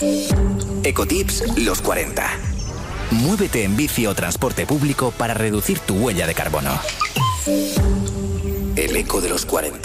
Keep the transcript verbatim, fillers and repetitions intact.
Ecotips los cuarenta. Muévete en bici o transporte público para reducir tu huella de carbono. El eco de los cuarenta.